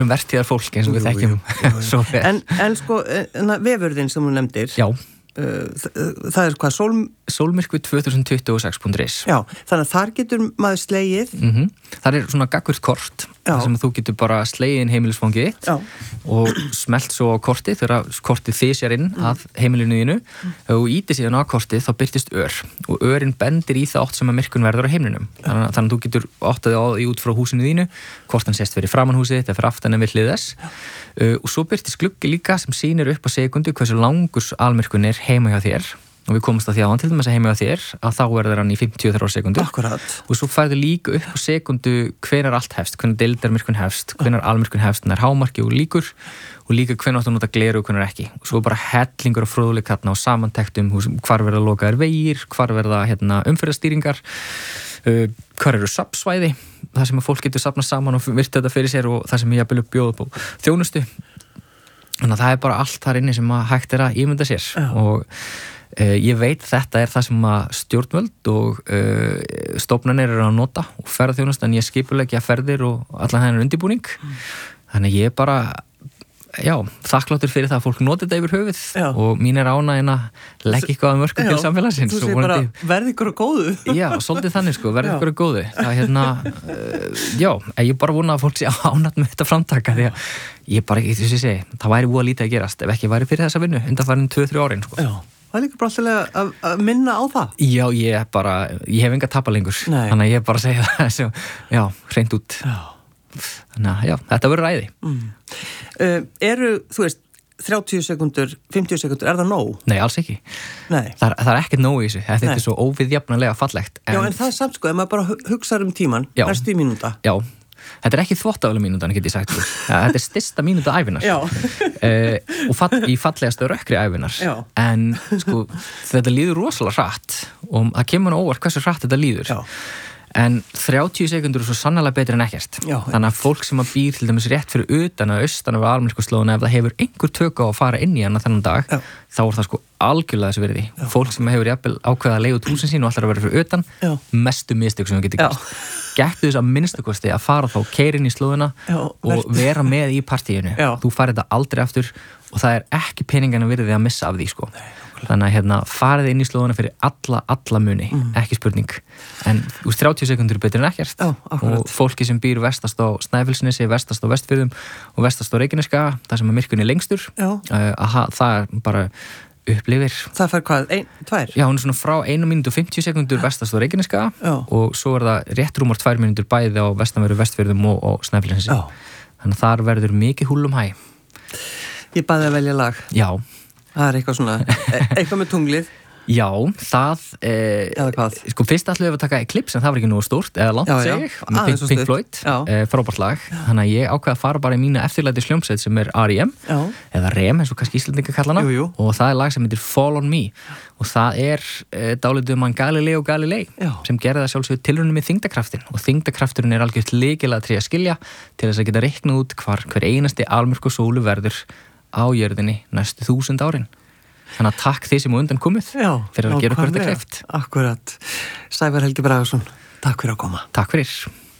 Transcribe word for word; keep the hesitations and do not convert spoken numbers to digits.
um vertíðar fólk eins og við þekkjum svo vel. En, en sko, vefurðin sem þú nefndir, Já. Uh, það er hvað, sól... Sólmyrkvi tvö þúsund tuttugu og sex punktur is. Já, þannig að þar getur maður slegið. Mm-hmm. Það er svona gaggurt kort, þar sem þú getur bara slegið inn heimilisfangið þitt og smelt svo á kortið þegar kortið þysjar inn mm. að heimilinu þínu mm. og íti síðan á kortið þá byrtist ör og örin bendir í það átt sem að myrkun verður á heimilinum. Þannig, þannig að þú getur áttaði á því út frá húsinu þínu, hvort hann sést fyrir framan húsið þitt eða fyrir aftan en við hlið þess. Uh, og svo byrtist gluggi líka sem sýnir upp á sekundu hversu langur almyrkun er heima hjá þér og við komumst að því áðan til dæmis að heima hjá þér að þá verður hann í fimmtíu og þrjár sekundur. Akkurat. Og svo færðu líka upp á sekundu hvenær allt hefst, hvenær deildarmyrkun hefst, hvenær almyrkun hefst, hvenær hámarki og líkur og líka hvenær áttu að nota gleru og hvenær ekki. Og svo bara hellingur og fróðuleik þarna og samantektum hvar verða lokaðir vegir, hvar verða hérna, umferðarstýringar, uh, hvar eru safnsvæði, það sem að fólk getur safnað saman og virta þetta fyrir sér og það sem ég jafnvel bjóða upp á þjónustu. Þannig að það er bara allt þar inni sem að hægt er að ímynda sér Já. og uh, ég veit þetta er það sem að stjórnvöld og uh, stofnanir eru að nota og ferðarþjónustu en ég skipulegja ferðir og allan hennar undirbúning. Mm. Þannig að ég bara já, þakkláttur fyrir það að fólk noti þetta yfir höfuð já. Og mín er ánægin að leggja eitthvað að mörkum til samfélagsins. Þú segir bara verði ykkur að góðu. Já, svolítið þannig sko, verði ykkur að góðu. Það er hérna, uh, já, ég bara vona að fólk sé ánægt með þetta framtaka því að ég bara, þú sé segi, það væri búið að lítið að gerast ef ekki væri fyrir þessa vinnu, undanfarin tvö til þrjú árin sko. Já, það er líka bara alltaf að, að minna á það. Já, ég bara, ég hef enga tapa lengur, Nei. Þannig að ég bara segja það sem, já, hreint út. Já. Þannig að, já, þetta verður ræði. Mm. Uh, eru, þú veist, þrjátíu sekundur, fimmtíu sekundur, er það nóg? Nei, alls ekki. Nei. Það, það er ekkert nóg í þessu, þetta Nei. Er svo óviðjafnanlega fallegt. En... Já, en það er samt sko, ef maður bara hugsaður um tíman, næstu í mínúta. Já, þetta er ekki þvottavél mínútan, get ég sagt. Þetta er stysta mínúta ævinar. Já. uh, og fall, í fallegastu rökkri ævinar. Já. En, sko, þetta líður rosalega hratt og það kemur nú óvart hversu hratt þetta líður. Já. En þrjátíu sekundur er svo sannarlega betur en ekkert. Já, þannig að fólk sem að býr til dæmis rétt fyrir utan að austan af almyrkvaslóðuna ef það hefur einhver tök á að fara inn í hana þennan dag, Já. Þá er það sko algjörlega þessu virði. Já. Fólk sem hefur jafnvel ákveðað að leiga út húsin sín og allar að vera fyrir utan, Já. Mestu mistök sem það getur gert. Gættu þess að minnstu kosti að fara þá keira inn í slóðuna Já, og vera með í partíinu. Já. Þú farið þetta aldrei aftur og það er ekki peningana virði að missa af því sko. Nei. Þannig að hérna, farið inn í slóðuna fyrir alla, alla muni, mm. ekki spurning. En úr þrjátíu sekundur er betur en ekkert. Já, og fólki sem býr vestast á Snæfellsnesi, vestast á Vestfjörðum og vestast á Reykjaneskaga, það sem er myrkun er lengstur, uh, að það er bara upplifir. Það fær hvað, ein, tvær? Já, hún er svona frá einu mínútu og fimmtíu sekundur vestast á Reykjaneskaga og svo er það rétt rúmar tvær mínútur bæði á vestanveru Vestfjörðum og, og Snæfellsnesi. Þannig að þar verður mikið húllum hæ. Ég baði að velja lag. Já. Það er eitthvað svona, eitthvað með tunglið. Já, það, eh, eða hvað? Sko fyrst ætlum við að taka Eclipse en það var ekki nógu stórt, eða langt seg ég, með Pink, Pink Floyd, eh, frábært lag. Já. Þannig að ég ákveða að fara bara í mína eftirlæti hljómsveit sem er R E M, Já. Eða R E M eins og kannski Íslendingar kalla hana, jú, jú. Og það er lag sem heitir Fall on Me og það er eh, dálítið um hann Galileo Galilei Já. Sem gerði það sjálfsögðu tilraunum með þyngdarkraftin og þyngdarkrafturinn er algjört lykilatriði að skilja til þess að geta reiknað út hvar hver einasti almyrkvi sólu verður á jörðinni næstu þúsund árin. Þannig að takk þið sem á undan komið Já, fyrir að gera okkur þetta kleift. Akkurat. Sævar Helgi Bragason, takk fyrir að koma. Takk fyrir.